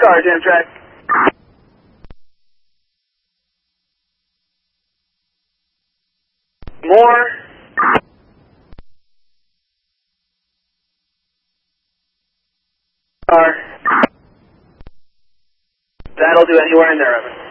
cars, Amtrak. More. Car. That'll do anywhere in there, Evan.